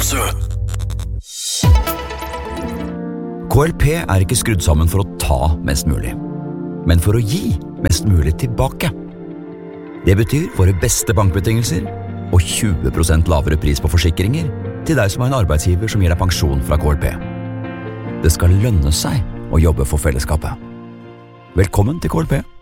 KLP er ikke skrudd sammen for å ta mest mulig, men for å gi mest mulig tilbake. Det betyr våre beste bankbetingelser og 20% lavere pris på forsikringer til deg som har en arbeidsgiver som gir deg pensjon fra KLP. Det skal lønne seg å jobbe for fellesskapet. Velkommen til KLP.